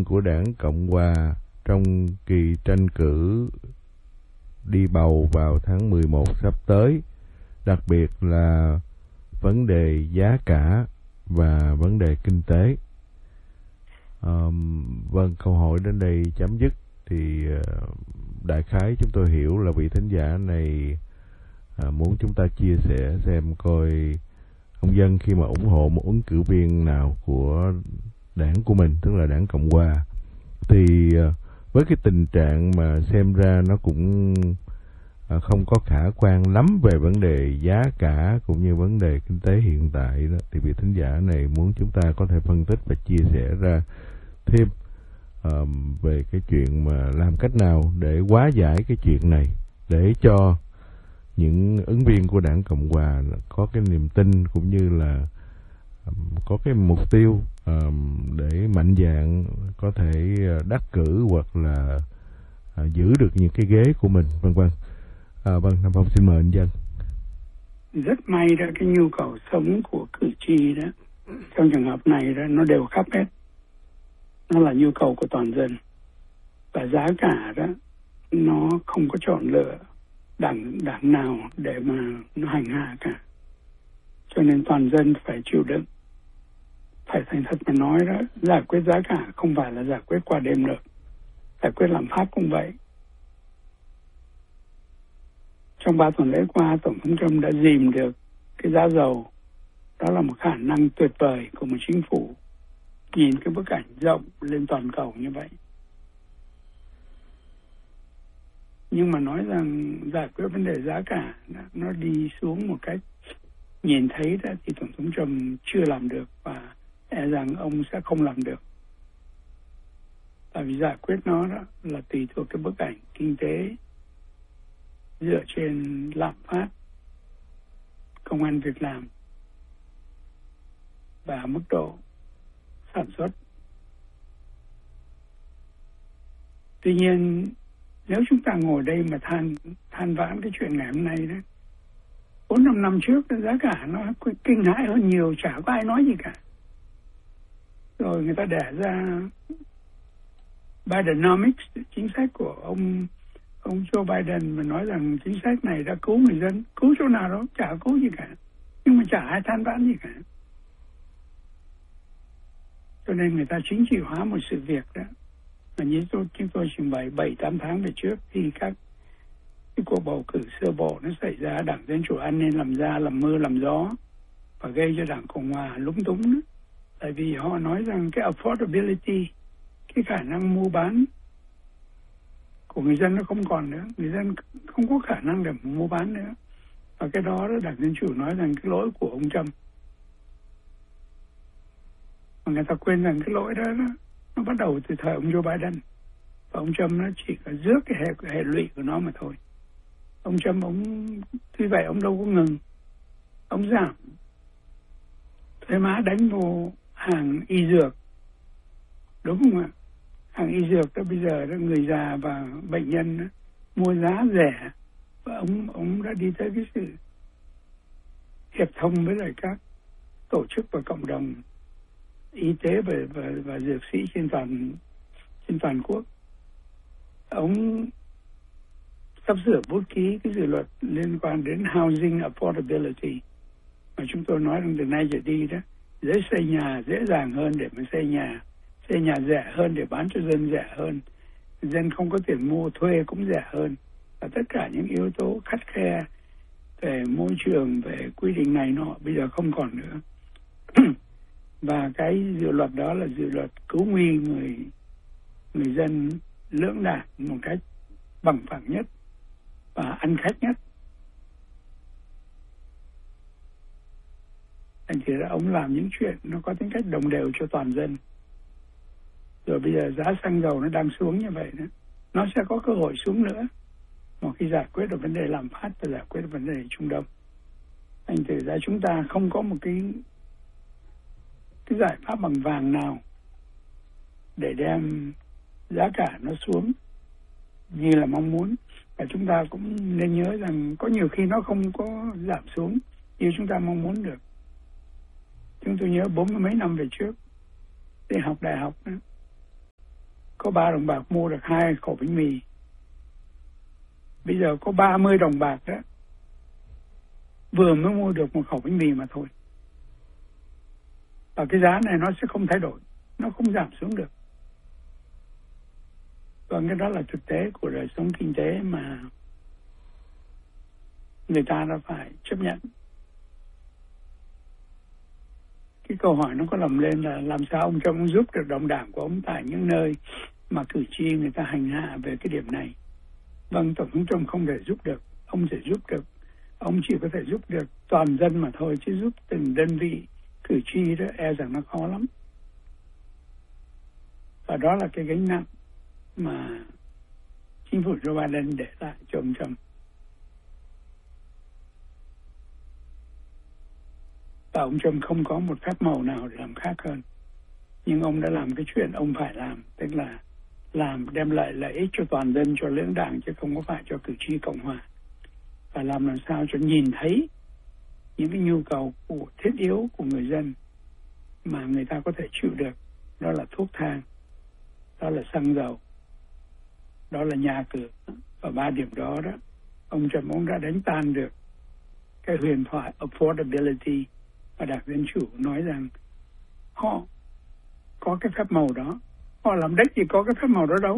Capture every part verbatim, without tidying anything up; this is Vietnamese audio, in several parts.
trận của Đảng Cộng Hòa trong kỳ tranh cử đi bầu vào tháng mười một sắp tới, đặc biệt là vấn đề giá cả và vấn đề kinh tế. Um, vâng, câu hỏi đến đây chấm dứt. Thì uh, đại khái chúng tôi hiểu là vị thính giả này uh, muốn chúng ta chia sẻ xem coi ông Dân khi mà ủng hộ một ứng cử viên nào của đảng của mình, tức là Đảng Cộng Hòa, thì uh, với cái tình trạng mà xem ra nó cũng uh, không có khả quan lắm về vấn đề giá cả cũng như vấn đề kinh tế hiện tại đó, thì vị thính giả này muốn chúng ta có thể phân tích và chia sẻ ra thêm um, về cái chuyện mà làm cách nào để hóa giải cái chuyện này, để cho những ứng viên của Đảng Cộng Hòa có cái niềm tin cũng như là um, có cái mục tiêu um, để mạnh dạn có thể đắc cử hoặc là uh, giữ được những cái ghế của mình, vân vân. À, vâng, Nam Phong xin mời anh Dân. Rất may đó, cái nhu cầu sống của cử tri đó trong trường hợp này đó nó đều khắp hết. Nó là nhu cầu của toàn dân. Và giá cả đó nó không có chọn lựa đảng đảng nào để mà nó hành hạ cả. Cho nên toàn dân phải chịu đựng. Phải thành thật mà nói đó, giải quyết giá cả không phải là giải quyết qua đêm được. Giải quyết lạm phát cũng vậy. Trong ba tuần lễ qua, Tổng thống Trump đã dìm được cái giá dầu. Đó là một khả năng tuyệt vời của một chính phủ nhìn cái bức ảnh rộng lên toàn cầu như vậy. Nhưng mà nói rằng giải quyết vấn đề giá cả nó đi xuống một cách nhìn thấy đó, thì Tổng thống Trump chưa làm được và e rằng ông sẽ không làm được. Tại vì giải quyết nó đó là tùy thuộc cái bức ảnh kinh tế dựa trên lạm phát, công ăn việc làm và mức độ sản xuất. Tuy nhiên, nếu chúng ta ngồi đây mà than than vãn cái chuyện ngày hôm nay đó, bốn năm năm trước giá cả nó kinh hãi hơn nhiều, chả có ai nói gì cả. Rồi người ta đẻ ra Bidenomics, chính sách của ông ông Joe Biden, mà nói rằng chính sách này đã cứu người dân. Cứu chỗ nào đó, chả cứu gì cả. Nhưng mà chả ai than vãn gì cả. Cho nên người ta chính trị hóa một sự việc đó. Mà như tôi, chúng tôi trình bày bảy tám tháng về trước, thì các cái cuộc bầu cử sơ bộ nó xảy ra, Đảng Dân Chủ ăn nên làm ra, làm mưa, làm gió, và gây cho Đảng Cộng Hòa lúng túng đó. Tại vì họ nói rằng cái affordability, cái khả năng mua bán của người dân nó không còn nữa. Người dân không có khả năng để mua bán nữa. Và cái đó, đó Đảng Dân Chủ nói rằng cái lỗi của ông Trump. Mà người ta quên rằng cái lỗi đó, đó nó bắt đầu từ thời ông Joe Biden. Và ông Trump nó chỉ có rước cái hệ, hệ lụy của nó mà thôi. Ông Trump, ông tuy vậy ông đâu có ngừng. Ông giảm thuế má đánh vô hàng y dược. Đúng không ạ? Hàng y dược đó bây giờ đó, người già và bệnh nhân đó, mua giá rẻ. Và ông, ông đã đi tới cái sự hiệp thông với lại các tổ chức và cộng đồng y tế và, và, và dược sĩ trên toàn trên toàn quốc. Ông sắp sửa bút ký cái dự luật liên quan đến housing affordability, mà chúng tôi nói rằng từ nay trở đi đó, dễ xây nhà dễ dàng hơn để mà xây nhà, xây nhà rẻ hơn để bán cho dân rẻ hơn, dân không có tiền mua, thuê cũng rẻ hơn, và tất cả những yếu tố khắt khe về môi trường, về quy định này nọ bây giờ không còn nữa. Và cái dự luật đó là dự luật cứu nguy người người dân lưỡng đạt một cách bằng phẳng nhất và ăn khách nhất. Thành thì là ông làm những chuyện nó có tính cách đồng đều cho toàn dân. Rồi bây giờ giá xăng dầu nó đang xuống như vậy nữa, nó sẽ có cơ hội xuống nữa một khi giải quyết được vấn đề lạm phát và giải quyết được vấn đề Trung Đông. Thành thử ra chúng ta không có một cái cái giải pháp bằng vàng nào để đem giá cả nó xuống như là mong muốn. Và chúng ta cũng nên nhớ rằng có nhiều khi nó không có giảm xuống như chúng ta mong muốn được. Chúng tôi nhớ bốn mươi mấy năm về trước đi học đại học đó, có ba đồng bạc mua được hai khẩu bánh mì. Bây giờ có ba mươi đồng bạc đó, vừa mới mua được một khẩu bánh mì mà thôi. Và cái giá này nó sẽ không thay đổi, nó không giảm xuống được. Và cái đó là thực tế của đời sống kinh tế mà người ta đã phải chấp nhận. Cái câu hỏi nó có lầm lên là làm sao ông Trump giúp được đồng đảng của ông tại những nơi mà cử tri người ta hành hạ về cái điểm này. Vâng, Tổng thống Trump không thể giúp được. Ông sẽ giúp được, ông chỉ có thể giúp được toàn dân mà thôi, chứ giúp từng đơn vị cử tri đó e rằng nó khó lắm. Và đó là cái gánh nặng mà chính phủ Joe Biden để lại cho ông Trump. Và ông Trump không có một phép màu nào để làm khác hơn. Nhưng ông đã làm cái chuyện ông phải làm, tức là làm đem lại lợi ích cho toàn dân, cho lưỡng đảng, chứ không có phải cho cử tri Cộng hòa. Và làm làm sao cho nhìn thấy những cái nhu cầu của thiết yếu của người dân mà người ta có thể chịu được. Đó là thuốc thang, đó là xăng dầu, đó là nhà cửa. Và ba điểm đó đó, ông Trump ông đã đánh tan được cái huyền thoại affordability. Và Đảng Dân Chủ nói rằng họ có cái phép màu đó. Họ làm đếch gì có cái phép màu đó đâu.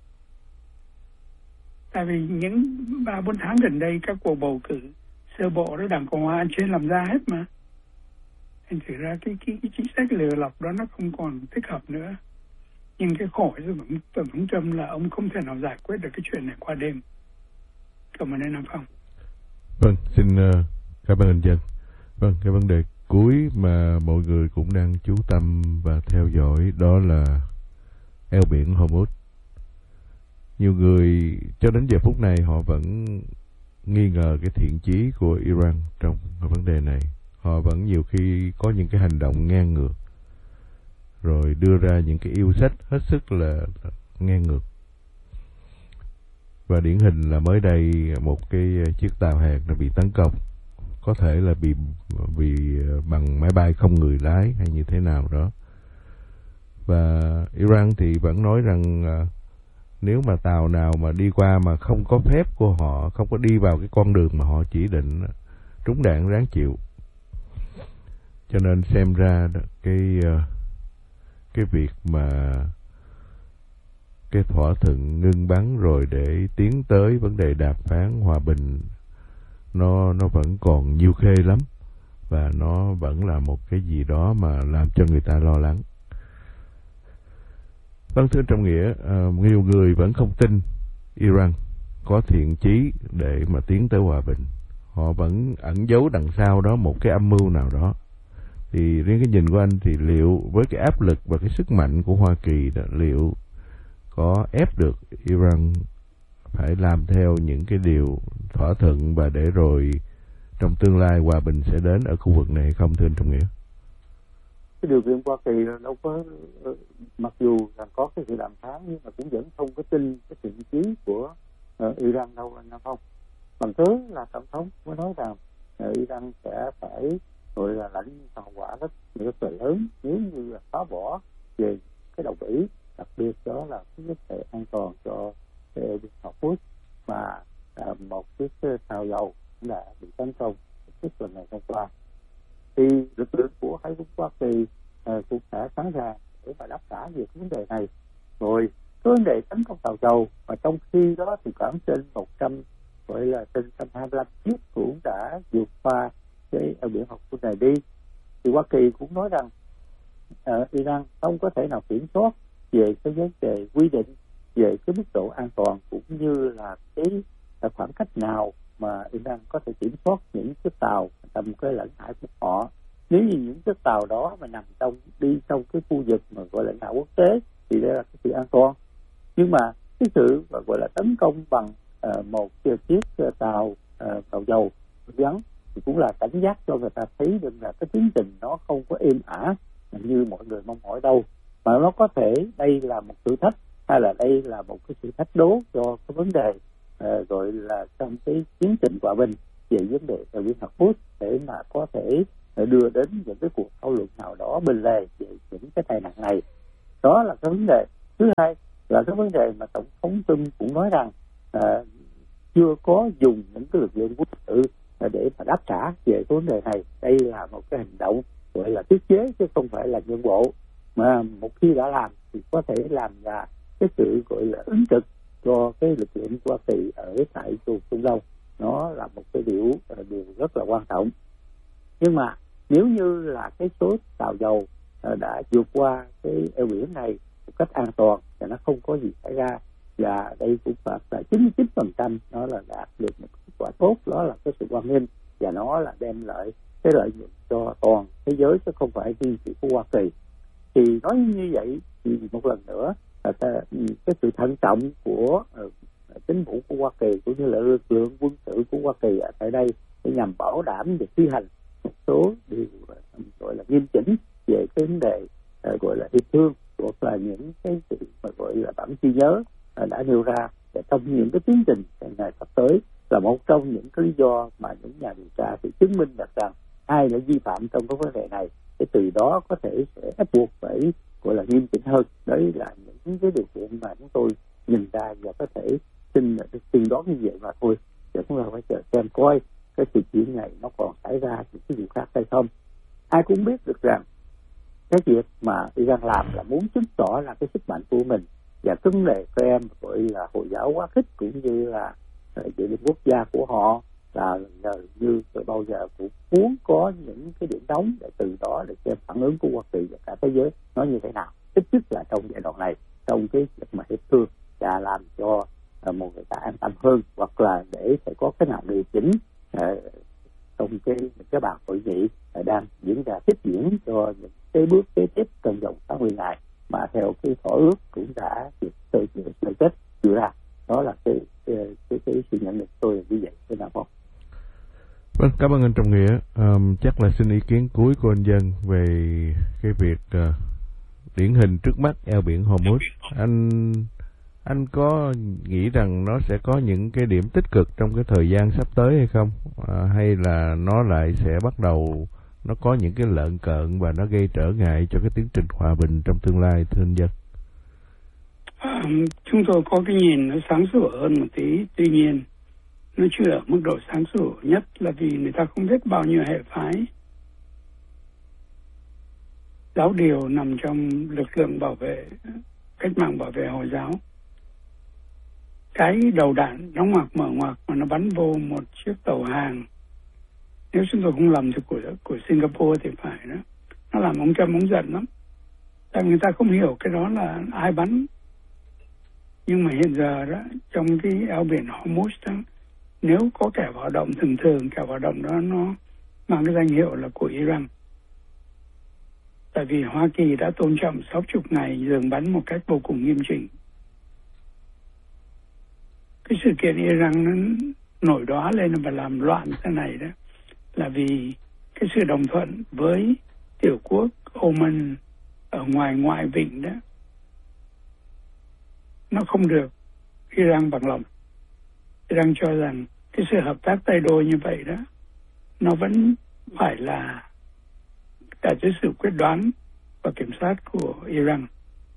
Tại vì những ba bốn tháng gần đây các cuộc bầu cử sơ bộ đó Đảng Cộng hòa trên làm ra hết mà. Thành thử ra cái, cái, cái chính sách lừa lọc đó nó không còn thích hợp nữa. Nhưng cái khổ của Tổng thống Trump là ông không thể nào giải quyết được cái chuyện này qua đêm. Cảm ơn anh Nam Phong. Vâng, xin uh, cảm ơn anh Dân. Vâng, cái vấn đề cuối mà mọi người cũng đang chú tâm và theo dõi đó là eo biển Hormuz. Nhiều người cho đến giờ phút này họ vẫn nghi ngờ cái thiện chí của Iran trong vấn đề này. Họ vẫn nhiều khi có những cái hành động ngang ngược, rồi đưa ra những cái yêu sách hết sức là ngang ngược. Và điển hình là mới đây một cái chiếc tàu hàng nó bị tấn công, có thể là bị bị bằng máy bay không người lái hay như thế nào đó. Và Iran thì vẫn nói rằng uh, nếu mà tàu nào mà đi qua mà không có phép của họ, không có đi vào cái con đường mà họ chỉ định, trúng đạn ráng chịu. Cho nên xem ra cái uh, cái việc mà cái thỏa thuận ngưng bắn rồi để tiến tới vấn đề đàm phán hòa bình nó nó vẫn còn nhiều khê lắm, và nó vẫn là một cái gì đó mà làm cho người ta lo lắng. Vâng, thưa Trọng Nghĩa, uh, nhiều người vẫn không tin Iran có thiện chí để mà tiến tới hòa bình. Họ vẫn ẩn giấu đằng sau đó một cái âm mưu nào đó. Thì riêng cái nhìn của anh thì liệu với cái áp lực và cái sức mạnh của Hoa Kỳ đó, liệu có ép được Iran phải làm theo những cái điều thỏa thuận và để rồi trong tương lai hòa bình sẽ đến ở khu vực này hay không, thưa anh Trọng Nghĩa? Cái điều kiện Hoa Kỳ là đâu có, mặc dù là có cái sự đàm phán nhưng mà cũng vẫn không có tin cái thiện chí của uh, Iran đâu anh Nam Phong. Bằng cớ là tổng thống mới nói rằng uh, Iran sẽ phải gọi là lãnh hậu quả rất rất là lớn nếu như là phá bỏ về cái đồng ý, đặc biệt đó là cái vấn đề an toàn cho Biển Hormuz, mà uh, một chiếc tàu dầu đã bị tấn công trước tuần này hôm qua. Thì lực lượng của Hải quân Hoa Kỳ uh, cũng sẽ sẵn sàng để mà đáp trả về cái vấn đề này. Rồi cái vấn đề tấn công tàu dầu, mà trong khi đó thì khoảng trên một trăm gọi là trên một trăm hai mươi lăm chiếc cũng đã vượt qua cái ở biển Hormuz này đi. Thì Hoa Kỳ cũng nói rằng uh, Iran không có thể nào kiểm soát về cái vấn đề quy định về cái mức độ an toàn, cũng như là cái khoảng cách nào mà Iran có thể kiểm soát những chiếc tàu tầm cái lãnh hải của họ. Nếu như những chiếc tàu đó mà nằm trong đi trong cái khu vực mà gọi là lãnh hải quốc tế thì đây là cái sự an toàn. Nhưng mà cái sự gọi là tấn công bằng uh, một chiếc tàu uh, tàu dầu vắng thì cũng là cảnh giác cho người ta thấy được là cái tiến trình nó không có êm ả như mọi người mong mỏi đâu, mà nó có thể đây là một thử thách, hay là đây là một cái sự thách đố cho cái vấn đề uh, gọi là trong cái tiến trình hòa bình về vấn đề ở Biển Hormuz, để mà có thể uh, đưa đến những cái cuộc thảo luận nào đó bên lề về những cái tai nạn này. Đó là cái vấn đề thứ hai. là cái vấn đề mà Tổng thống Trump cũng nói rằng à, chưa có dùng những cái lực lượng quân sự để mà đáp trả về cái vấn đề này. Đây là một cái hành động gọi là tiết chế chứ không phải là nhượng bộ, mà một khi đã làm thì có thể làm là cái sự gọi là ứng trực cho cái lực lượng Hoa Kỳ ở tại khu Trung Đông. Nó là một cái điều điều rất là quan trọng. Nhưng mà nếu như là cái số tàu dầu đã vượt qua cái eo biển này một cách an toàn và nó không có gì xảy ra, và đây cũng phải là chín mươi chín phần trăm nó là đạt được một kết quả tốt, đó là cái sự quan nghênh và nó là đem lại cái lợi nhuận cho toàn thế giới chứ không phải riêng chỉ của Hoa Kỳ. Thì nói như vậy thì một lần nữa là cái sự thận trọng của uh, chính phủ của Hoa Kỳ cũng như là lực lượng quân sự của Hoa Kỳ ở tại đây để nhằm bảo đảm việc thi hành một số điều uh, gọi là nghiêm chỉnh về cái vấn đề uh, gọi là hiệp thương hoặc là những cái sự mà gọi là bản ghi nhớ uh, đã nêu ra để trong những cái tiến trình ngày sắp tới là một trong những cái lý do mà những nhà điều tra sẽ chứng minh được rằng ai đã vi phạm trong cái vấn đề này, để từ đó có thể sẽ ép buộc phải gọi là nghiêm chỉnh hơn. Đấy là những cái điều kiện mà chúng tôi nhìn ra và có thể xin tiên đoán như vậy mà thôi. Để chúng ta phải chờ xem coi cái sự kiện này nó còn xảy ra những cái điều khác hay không. Ai cũng biết được rằng cái việc mà Iran làm là muốn chứng tỏ là cái sức mạnh của mình, và cái vấn đề của em gọi là Hồi giáo quá khích cũng như là dự định quốc gia của họ là như bao giờ cũng muốn có những cái điểm nóng để từ đó để xem phản ứng của Hoa Kỳ và cả thế giới nó như thế nào, ít nhất là trong giai đoạn này, trong cái việc mà hiệp thương và làm cho uh, một người ta an tâm hơn, hoặc là để phải có cái nào điều chỉnh uh, trong cái cái bàn hội nghị uh, đang diễn ra tiếp diễn cho những cái bước kế tiếp trong vòng sáu mươi ngày mà theo cái thỏa ước cũng đã được tự tự kết đưa ra. Đó là cái cái cái, cái suy nhận của tôi là như vậy, thưa Nam Phong. Vâng, cảm ơn anh Trọng Nghĩa. Um, chắc là xin ý kiến cuối của anh Dân về cái việc uh, điển hình trước mắt eo biển Hormuz. Anh anh có nghĩ rằng nó sẽ có những cái điểm tích cực trong cái thời gian sắp tới hay không? À, hay là nó lại sẽ bắt đầu nó có những cái lợn cợn và nó gây trở ngại cho cái tiến trình hòa bình trong tương lai, thưa anh Dân? À, chúng tôi có cái nhìn nó sáng sủa hơn một tí, tuy nhiên nó chưa ở mức độ sáng sủa nhất là vì người ta không biết bao nhiêu hệ phái giáo điều nằm trong lực lượng bảo vệ cách mạng bảo vệ Hồi giáo. Cái đầu đạn đóng ngoặc mở ngoặc mà nó bắn vô một chiếc tàu hàng, nếu chúng tôi không lầm thì của của Singapore thì phải đó, nó làm ông Trump ông giận lắm. Tại người ta không hiểu cái đó là ai bắn. Nhưng mà hiện giờ đó, trong cái eo biển Hormuz đó, nếu có kẻ hoạt động, thường thường kẻ hoạt động đó nó mang cái danh hiệu là của Iran. Tại vì Hoa Kỳ đã tôn trọng sáu mươi ngày dừng bắn một cách vô cùng nghiêm chỉnh. Cái sự kiện Iran nó nổi đóa lên và làm loạn thế này đó là vì cái sự đồng thuận với tiểu quốc Oman ở ngoài ngoại vịnh đó nó không được Iran bằng lòng. Iran cho rằng cái sự hợp tác tay đôi như vậy đó nó vẫn phải là cả cái sự quyết đoán và kiểm soát của Iran.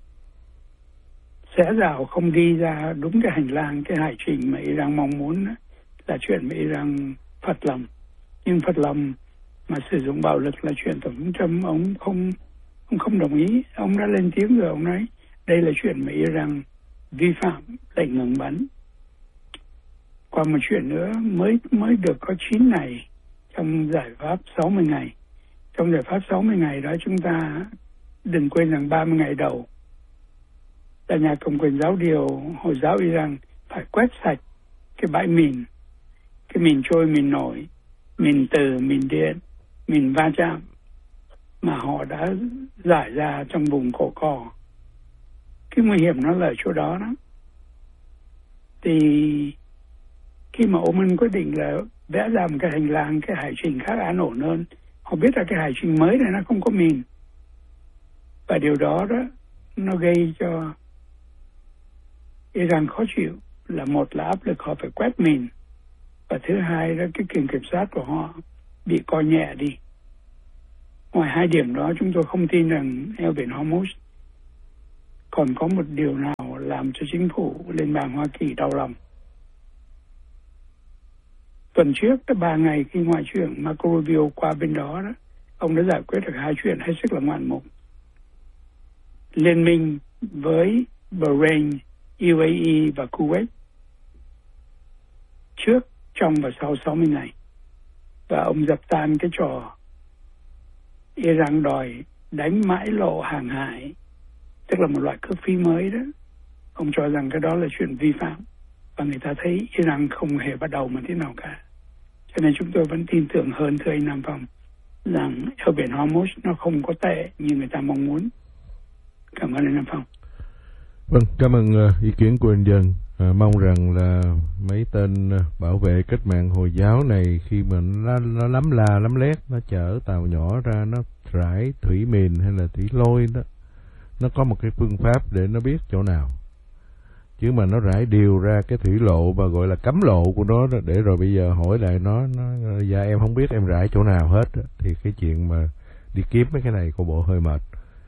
Sẽ rào không đi ra đúng cái hành lang, cái hải trình mà Iran mong muốn đó, là chuyện mà Iran phật lòng. Nhưng phật lòng mà sử dụng bạo lực là chuyện Tổng thống Trump ông không ông không đồng ý. Ông đã lên tiếng rồi, ông nói đây là chuyện mà Iran vi phạm lệnh ngừng bắn. Còn một chuyện nữa, mới mới được có chín ngày trong giải pháp sáu mươi ngày. Trong giải pháp sáu mươi ngày đó chúng ta đừng quên rằng ba mươi ngày đầu là nhà cầm quyền giáo điều Hồi giáo Iran phải quét sạch cái bãi mìn, cái mìn trôi, mìn nổi, mìn từ, mìn điện, mìn va chạm mà họ đã giải ra trong vùng cổ cỏ. Cái nguy hiểm nó là ở chỗ đó đó. Thì khi mà Oman quyết định là vẽ ra một cái hành lang, cái hải trình khác an ổn hơn, họ biết là cái hải trình mới này nó không có mìn. Và điều đó đó nó gây cho Iran khó chịu, là một là áp lực họ phải quét mìn, và thứ hai là cái quyền kiểm soát của họ bị coi nhẹ đi. Ngoài hai điểm đó chúng tôi không tin rằng eo biển Hormuz còn có một điều nào làm cho chính phủ Liên bang Hoa Kỳ đau lòng. Tuần trước, tới ba ngày khi Ngoại trưởng Marco Rubio qua bên đó, đó, ông đã giải quyết được hai chuyện hết sức là ngoạn mục. Liên minh với Bahrain, u a e và Kuwait trước, trong và sau sáu mươi ngày. Và ông dập tan cái trò Iran đòi đánh mãi lộ hàng hải, tức là một loại cước phí mới đó. Ông cho rằng cái đó là chuyện vi phạm, và người ta thấy Iran không hề bắt đầu một thế nào cả. Cho nên chúng tôi vẫn tin tưởng hơn, thưa anh Nam Phong, rằng ở biển Hormuz nó không có tệ như người ta mong muốn. Cảm ơn anh Nam Phong. Vâng, cảm ơn uh, ý kiến của anh Dân. À, mong rằng là mấy tên uh, bảo vệ cách mạng Hồi giáo này khi mà nó, nó lắm la lắm lét, nó chở tàu nhỏ ra, nó rải thủy mìn hay là thủy lôi đó, nó có một cái phương pháp để nó biết chỗ nào. Chứ mà nó rải điều ra cái thủy lộ và gọi là cấm lộ của nó đó, để rồi bây giờ hỏi lại nó, nó dạ em không biết em rải chỗ nào hết đó. Thì cái chuyện mà đi kiếm mấy cái này của bộ hơi mệt.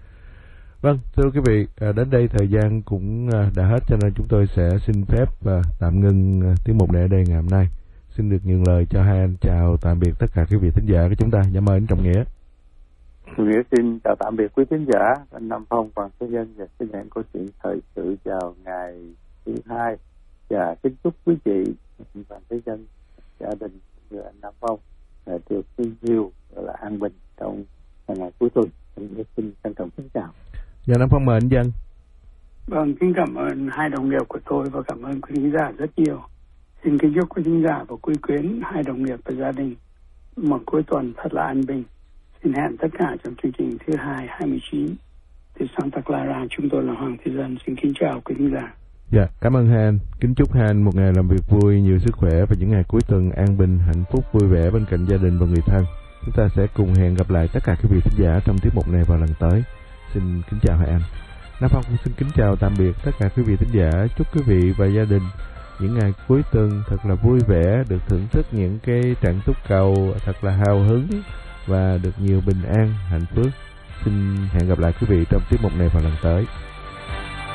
Vâng, thưa quý vị, à, đến đây thời gian cũng à, đã hết, cho nên chúng tôi sẽ xin phép và tạm ngưng à, tiết mục này ở đây ngày hôm nay. Xin được nhường lời cho hai anh chào tạm biệt tất cả quý vị thính giả của chúng ta. Dạ mời anh Trọng Nghĩa. Nghĩa xin chào tạm biệt quý thính giả, anh Nam Phong, Hoàng Thế Dân và xin hẹn câu chuyện thời sự chào ngày thứ hai, và kính chúc quý chị Hoàng Thế Dân, gia đình và anh Nam Phong được thương yêu là an bình trong ngày cuối tuần. Xin trân trọng kính chào. Dạ Nam Phong mời anh Dân. Vâng, kính cảm ơn hai đồng nghiệp của tôi và cảm ơn quý khán giả rất nhiều. Xin kính chúc quý khán giả và quý quyến, hai đồng nghiệp và gia đình một cuối tuần thật là an bình. Xin hẹn tất cả trong chương trình thứ hai hai mươi chín từ Santa Clara. Chúng tôi là Hoàng Thế Dân. Xin kính chào quý khán giả. Dạ, cảm ơn hai anh. Kính chúc hai anh một ngày làm việc vui, nhiều sức khỏe và những ngày cuối tuần an bình, hạnh phúc, vui vẻ bên cạnh gia đình và người thân. Chúng ta sẽ cùng hẹn gặp lại tất cả quý vị thính giả trong tiết mục này vào lần tới. Xin kính chào hai anh. Nam Phong cũng xin kính chào tạm biệt tất cả quý vị thính giả. Chúc quý vị và gia đình những ngày cuối tuần thật là vui vẻ, được thưởng thức những cái trận túc cầu thật là hào hứng và được nhiều bình an, hạnh phúc. Xin hẹn gặp lại quý vị trong tiết mục này vào lần tới.